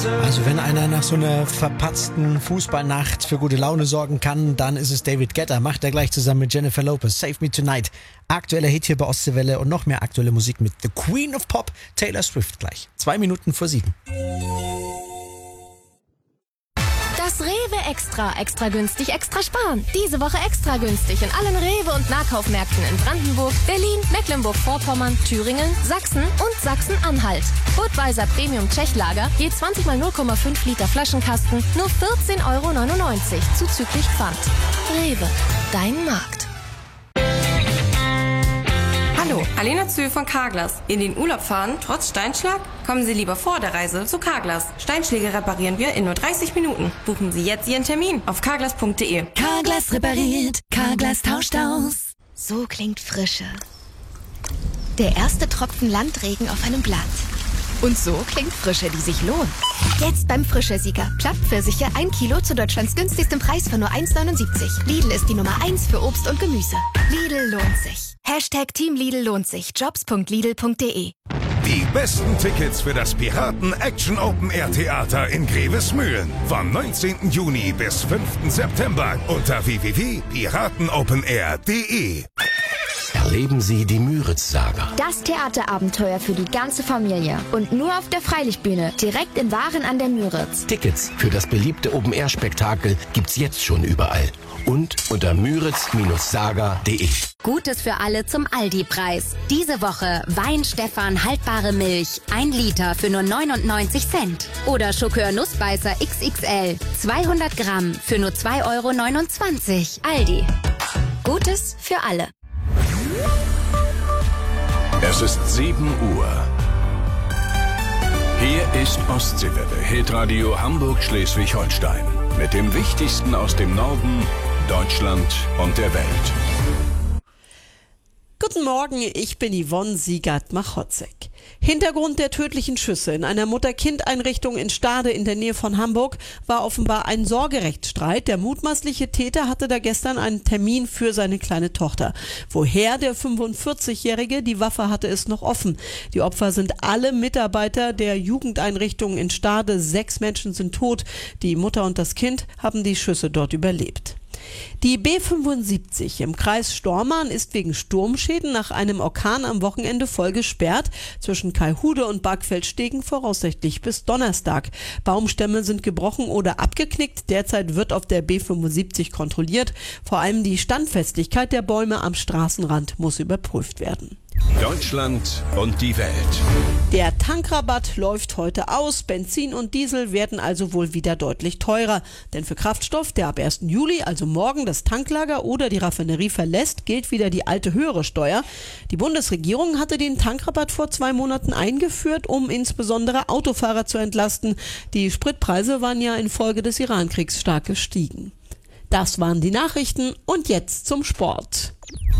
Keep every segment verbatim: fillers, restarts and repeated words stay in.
Also wenn einer nach so einer verpatzten Fußballnacht für gute Laune sorgen kann, dann ist es David Guetta. Macht er gleich zusammen mit Jennifer Lopez. Save Me Tonight. Aktueller Hit hier bei Ostseewelle und noch mehr aktuelle Musik mit The Queen of Pop, Taylor Swift gleich. Zwei Minuten vor sieben. Das Rewe Extra. Extra günstig, extra sparen. Diese Woche extra günstig in allen Rewe- und Nahkaufmärkten in Brandenburg, Berlin, Mecklenburg-Vorpommern, Thüringen, Sachsen und Sachsen-Anhalt. Budweiser Premium Tschechlager, je zwanzig mal null Komma fünf Liter Flaschenkasten, nur vierzehn Euro neunundneunzig, zuzüglich Pfand. Rewe, dein Markt. Hallo, Alena Zühl von Carglass. In den Urlaub fahren, trotz Steinschlag? Kommen Sie lieber vor der Reise zu Carglass. Steinschläge reparieren wir in nur dreißig Minuten. Buchen Sie jetzt Ihren Termin auf carglass punkt de. Carglass repariert, Carglass tauscht aus. So klingt Frische. Der erste Tropfen Landregen auf einem Blatt. Und so klingt Frische, die sich lohnt. Jetzt beim Frische-Sieger. Plattpfirsiche ein Kilo zu Deutschlands günstigstem Preis für nur eins neunundsiebzig. Lidl ist die Nummer eins für Obst und Gemüse. Lidl lohnt sich. Hashtag Team Lidl lohnt sich. Jobs punkt lidl punkt de. Die besten Tickets für das Piraten Action Open Air Theater in Grevesmühlen. Vom neunzehnten Juni bis fünften September unter w w w punkt piratenopenair punkt de. Erleben Sie die Müritz-Saga. Das Theaterabenteuer für die ganze Familie. Und nur auf der Freilichtbühne, direkt in Waren an der Müritz. Tickets für das beliebte Open-Air-Spektakel gibt's jetzt schon überall. Und unter müritz Saga punkt de. Gutes für alle zum Aldi-Preis. Diese Woche Wein-Stefan haltbare Milch. ein Liter für nur neunundneunzig Cent. Oder Schokör Nussbeißer X X L. zweihundert Gramm für nur zwei Euro neunundzwanzig. Aldi. Gutes für alle. Es ist sieben Uhr. Hier ist Ostseewelle, Hitradio Hamburg-Schleswig-Holstein. Mit dem Wichtigsten aus dem Norden, Deutschland und der Welt. Guten Morgen, ich bin Yvonne Siegert-Machotzek. Hintergrund der tödlichen Schüsse in einer Mutter-Kind-Einrichtung in Stade in der Nähe von Hamburg war offenbar ein Sorgerechtsstreit. Der mutmaßliche Täter hatte da gestern einen Termin für seine kleine Tochter. Woher der fünfundvierzigjährige die Waffe hatte, ist noch offen. Die Opfer sind alle Mitarbeiter der Jugendeinrichtung in Stade. Sechs Menschen sind tot. Die Mutter und das Kind haben die Schüsse dort überlebt. Die B fünfundsiebzig im Kreis Stormarn ist wegen Sturmschäden nach einem Orkan am Wochenende voll gesperrt. Zwischen Kaihude und Bargfeldstegen voraussichtlich bis Donnerstag. Baumstämme sind gebrochen oder abgeknickt. Derzeit wird auf der B fünfundsiebzig kontrolliert. Vor allem die Standfestigkeit der Bäume am Straßenrand muss überprüft werden. Deutschland und die Welt. Der Tankrabatt läuft heute aus. Benzin und Diesel werden also wohl wieder deutlich teurer. Denn für Kraftstoff, der ab ersten Juli, also morgen, das Tanklager oder die Raffinerie verlässt, gilt wieder die alte höhere Steuer. Die Bundesregierung hatte den Tankrabatt vor zwei Monaten eingeführt, um insbesondere Autofahrer zu entlasten. Die Spritpreise waren ja infolge des Irankriegs stark gestiegen. Das waren die Nachrichten und jetzt zum Sport.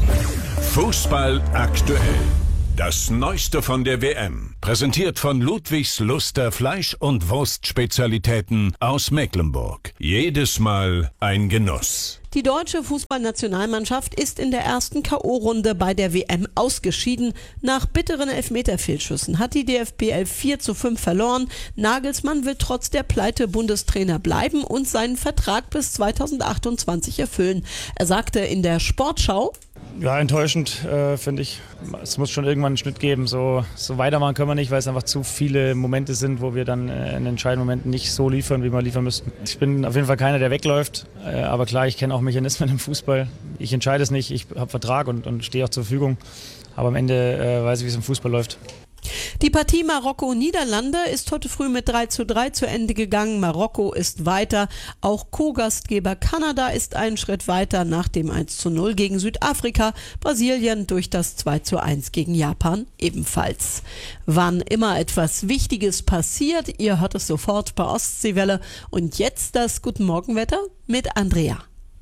Fußball aktuell. Das Neueste von der W M. Präsentiert von Ludwigs Luster Fleisch- und Wurstspezialitäten aus Mecklenburg. Jedes Mal ein Genuss. Die deutsche Fußballnationalmannschaft ist in der ersten K O-Runde bei der W M ausgeschieden. Nach bitteren Elfmeterfehlschüssen hat die D F B elf vier zu fünf verloren. Nagelsmann will trotz der Pleite Bundestrainer bleiben und seinen Vertrag bis zweitausendachtundzwanzig erfüllen. Er sagte in der Sportschau: Ja, enttäuschend, äh, finde ich. Es muss schon irgendwann einen Schnitt geben. So, so weitermachen können wir nicht, weil es einfach zu viele Momente sind, wo wir dann äh, in entscheidenden Momenten nicht so liefern, wie wir liefern müssten. Ich bin auf jeden Fall keiner, der wegläuft. Äh, aber klar, ich kenne auch Mechanismen im Fußball. Ich entscheide es nicht. Ich habe Vertrag und, und stehe auch zur Verfügung. Aber am Ende äh, weiß ich, wie es im Fußball läuft. Die Partie Marokko-Niederlande ist heute früh mit drei zu drei zu Ende gegangen. Marokko ist weiter. Auch Co-Gastgeber Kanada ist einen Schritt weiter nach dem eins zu null gegen Südafrika. Brasilien durch das zwei zu eins gegen Japan ebenfalls. Wann immer etwas Wichtiges passiert, ihr hört es sofort bei Ostseewelle. Und jetzt das Guten Morgenwetter mit Andrea.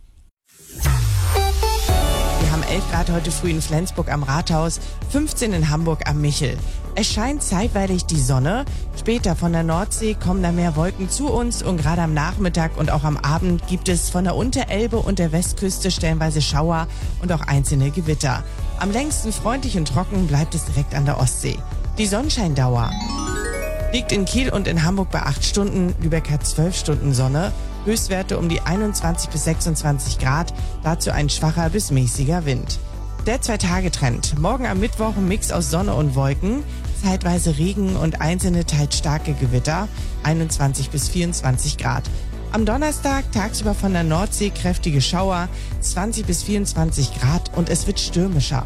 Wir haben elf Grad heute früh in Flensburg am Rathaus, fünfzehn in Hamburg am Michel. Es scheint zeitweilig die Sonne. Später von der Nordsee kommen da mehr Wolken zu uns und gerade am Nachmittag und auch am Abend gibt es von der Unterelbe und der Westküste stellenweise Schauer und auch einzelne Gewitter. Am längsten freundlich und trocken bleibt es direkt an der Ostsee. Die Sonnenscheindauer Liegt in Kiel und in Hamburg bei acht Stunden, Lübeck hat zwölf Stunden Sonne. Höchstwerte um die einundzwanzig bis sechsundzwanzig Grad, dazu ein schwacher bis mäßiger Wind. Der Zwei-Tage-Trend. Morgen am Mittwoch ein Mix aus Sonne und Wolken, zeitweise Regen und einzelne teils starke Gewitter, einundzwanzig bis vierundzwanzig Grad. Am Donnerstag tagsüber von der Nordsee kräftige Schauer, zwanzig bis vierundzwanzig Grad und es wird stürmischer.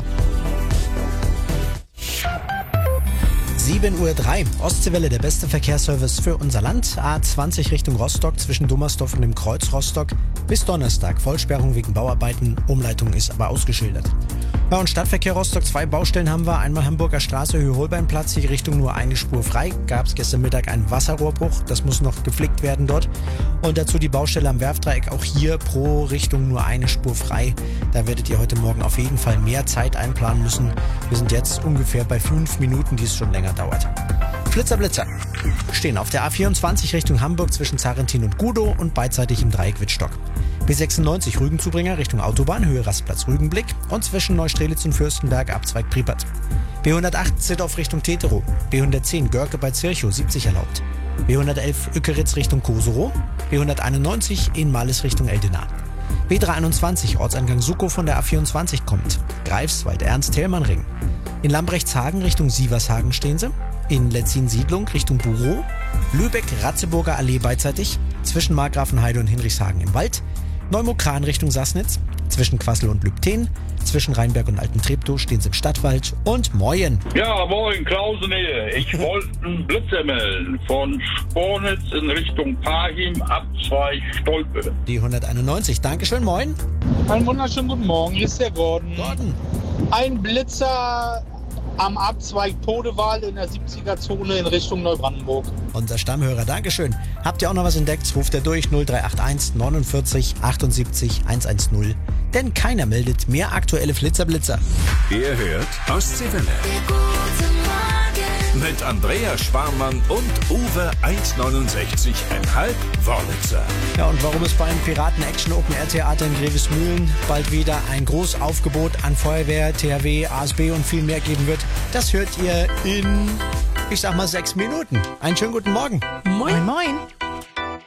sieben Uhr drei. Ostseewelle, der beste Verkehrsservice für unser Land. A zwanzig Richtung Rostock zwischen Dummersdorf und dem Kreuz Rostock. Bis Donnerstag Vollsperrung wegen Bauarbeiten. Umleitung ist aber ausgeschildert. Ja, und Stadtverkehr Rostock, zwei Baustellen haben wir. Einmal Hamburger Straße, Höhe-Holbeinplatz, die Richtung nur eine Spur frei. Gab es gestern Mittag einen Wasserrohrbruch, das muss noch geflickt werden dort. Und dazu die Baustelle am Werftdreieck, auch hier pro Richtung nur eine Spur frei. Da werdet ihr heute Morgen auf jeden Fall mehr Zeit einplanen müssen. Wir sind jetzt ungefähr bei fünf Minuten, die es schon länger dauert. Flitzer, Blitzer stehen auf der A vierundzwanzig Richtung Hamburg zwischen Zarentin und Gudow und beidseitig im Dreieck Wittstock. B sechsundneunzig Rügenzubringer Richtung Autobahn, Höhe Rastplatz Rügenblick und zwischen Neustrelitz und Fürstenberg Abzweig Priepert. B hundertacht Zittdorf Richtung Teterow, B hundertzehn Görke bei Zirchow siebzig erlaubt. B hundertelf Ückeritz Richtung Koserow, B hunderteinundneunzig Inmalis Richtung Eldena. B dreihunderteinundzwanzig Ortseingang Suckow von der A vierundzwanzig kommt, Greifswald Ernst-Thälmann-Ring. In Lambrechtshagen Richtung Sievershagen stehen sie, in Letzin-Siedlung Richtung Burow, Lübeck Ratzeburger Allee beidseitig, zwischen Markgrafenheide und Hinrichshagen im Wald, Neumokran Richtung Sassnitz, zwischen Quassel und Lübten, zwischen Rheinberg und Alten Treptow stehen sie im Stadtwald und Moin. Ja, moin, Klausen hier. Ich wollte einen Blitzer melden von Spornitz in Richtung Parchim, Abzweig Stolpe. Die hunderteinundneunzig, Dankeschön, Moin. Einen wunderschönen guten Morgen, hier ist der Gordon. Gordon. Ein Blitzer am Abzweig Podewal in der siebziger-Zone in Richtung Neubrandenburg. Unser Stammhörer, Dankeschön. Habt ihr auch noch was entdeckt? Ruft er durch null drei acht eins neunundvierzig achtundsiebzig hundertzehn. Denn keiner meldet mehr aktuelle Flitzerblitzer. Ihr hört Ostseewelle. Mit Andrea Sparmann und Uwe eins neunundsechzig Komma fünf Wörlitzer. Ja, und warum es beim Piraten Action Open Air Theater in Grevesmühlen bald wieder ein Großaufgebot an Feuerwehr, T H W, A S B und viel mehr geben wird, das hört ihr in, ich sag mal, sechs Minuten. Einen schönen guten Morgen. Moin, moin.